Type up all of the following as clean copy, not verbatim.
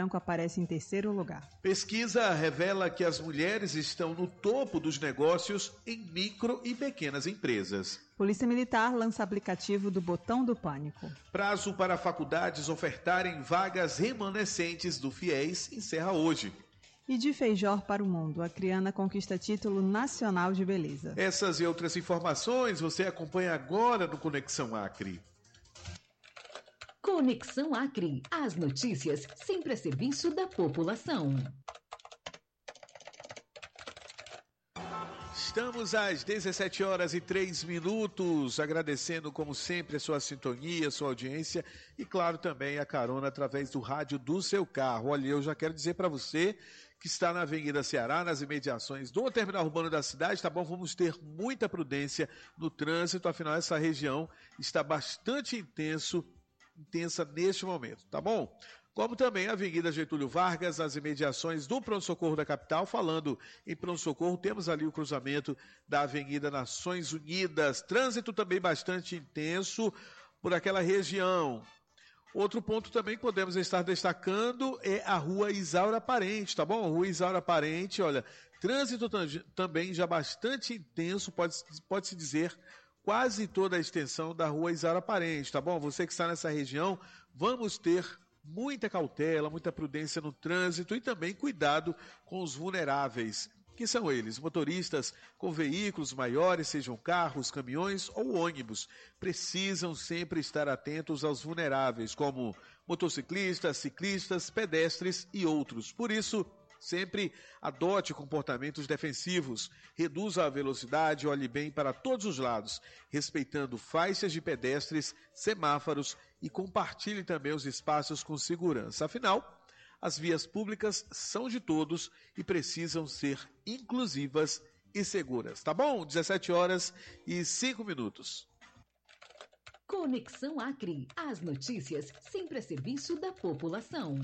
Franco aparece em terceiro lugar. Pesquisa revela que as mulheres estão no topo dos negócios em micro e pequenas empresas. Polícia Militar lança aplicativo do Botão do Pânico. Prazo para faculdades ofertarem vagas remanescentes do FIES encerra hoje. E de Feijó para o mundo, a Criana conquista título nacional de beleza. Essas e outras informações você acompanha agora no Conexão Acre. Conexão Acre, as notícias sempre a serviço da população. Estamos às 17h03, agradecendo como sempre a sua sintonia, a sua audiência e claro também a carona através do rádio do seu carro. Olha, eu já quero dizer para você que está na Avenida Ceará, nas imediações do terminal urbano da cidade, tá bom? Vamos ter muita prudência no trânsito, afinal essa região está bastante intensa neste momento, tá bom? Como também a Avenida Getúlio Vargas, as imediações do pronto-socorro da capital. Falando em pronto-socorro, temos ali o cruzamento da Avenida Nações Unidas. Trânsito também bastante intenso por aquela região. Outro ponto também que podemos estar destacando é a Rua Isaura Parente, tá bom? Rua Isaura Parente, olha, trânsito também já bastante intenso, pode-se dizer, quase toda a extensão da Rua Isaura Parente, tá bom? Você que está nessa região, vamos ter muita cautela, muita prudência no trânsito e também cuidado com os vulneráveis, que são eles, motoristas com veículos maiores, sejam carros, caminhões ou ônibus, precisam sempre estar atentos aos vulneráveis, como motociclistas, ciclistas, pedestres e outros. Por isso, sempre adote comportamentos defensivos, reduza a velocidade, olhe bem para todos os lados, respeitando faixas de pedestres, semáforos e compartilhe também os espaços com segurança. Afinal, as vias públicas são de todos e precisam ser inclusivas e seguras. Tá bom? 17h05. Conexão Acre. As notícias sempre a serviço da população.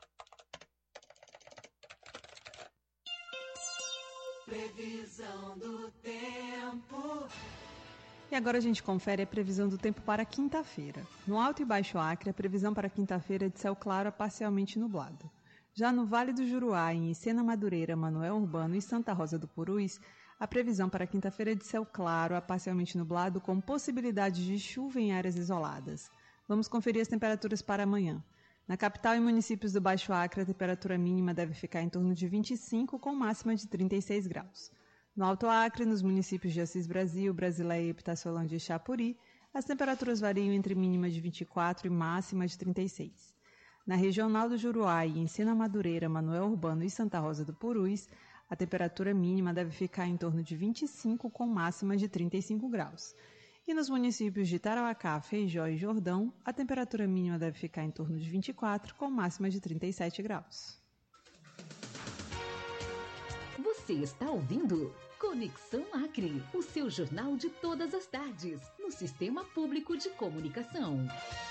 Previsão do tempo. E agora a gente confere a previsão do tempo para quinta-feira. No Alto e Baixo Acre, a previsão para quinta-feira é de céu claro a parcialmente nublado. Já no Vale do Juruá, em Icena Madureira, Manoel Urbano e Santa Rosa do Purus, a previsão para quinta-feira é de céu claro a parcialmente nublado com possibilidade de chuva em áreas isoladas. Vamos conferir as temperaturas para amanhã. Na capital e municípios do Baixo Acre, a temperatura mínima deve ficar em torno de 25, com máxima de 36 graus. No Alto Acre, nos municípios de Assis Brasil, Brasileia, Epitaciolândia e Chapuri, as temperaturas variam entre mínima de 24 e máxima de 36. Na Regional do Juruá e em Icena Madureira, Manoel Urbano e Santa Rosa do Purus, a temperatura mínima deve ficar em torno de 25, com máxima de 35 graus. E nos municípios de Tarauacá, Feijó e Jordão, a temperatura mínima deve ficar em torno de 24, com máxima de 37 graus. Você está ouvindo Conexão Acre, o seu jornal de todas as tardes, no Sistema Público de Comunicação.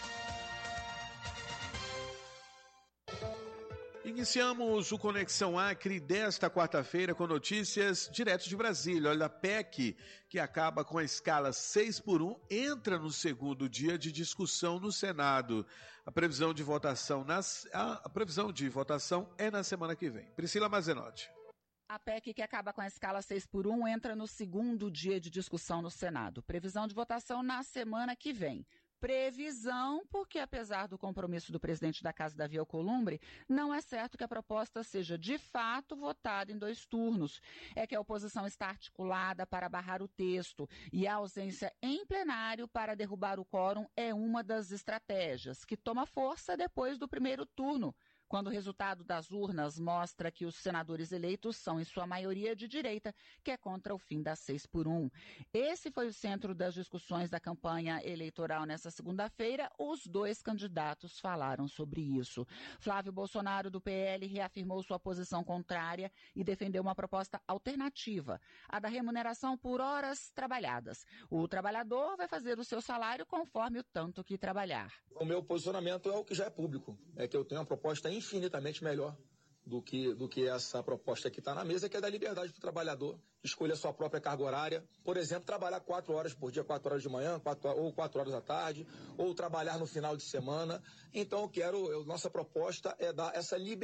Iniciamos o Conexão Acre desta quarta-feira com notícias direto de Brasília. Olha, a PEC, que acaba com a escala 6x1, entra no segundo dia de discussão no Senado. A previsão de votação é na semana que vem. Priscila Mazenotti. A PEC, que acaba com a escala 6x1, entra no segundo dia de discussão no Senado. Previsão de votação na semana que vem. Previsão, porque apesar do compromisso do presidente da Casa, Davi Alcolumbre, não é certo que a proposta seja de fato votada em 2 turnos. É que a oposição está articulada para barrar o texto e a ausência em plenário para derrubar o quórum é uma das estratégias, que toma força depois do primeiro turno, quando o resultado das urnas mostra que os senadores eleitos são, em sua maioria, de direita, que é contra o fim da 6x1. Esse foi o centro das discussões da campanha eleitoral nesta segunda-feira. Os 2 candidatos falaram sobre isso. Flávio Bolsonaro, do PL, reafirmou sua posição contrária e defendeu uma proposta alternativa, a da remuneração por horas trabalhadas. O trabalhador vai fazer o seu salário conforme o tanto que trabalhar. O meu posicionamento é o que já é público, é que eu tenho uma proposta infinitamente melhor do que essa proposta que está na mesa, que é da liberdade para o trabalhador escolher a sua própria carga horária. Por exemplo, trabalhar 4 horas por dia, 4 horas de manhã, 4 horas da tarde, ou trabalhar no final de semana. Então, nossa proposta é dar essa liberdade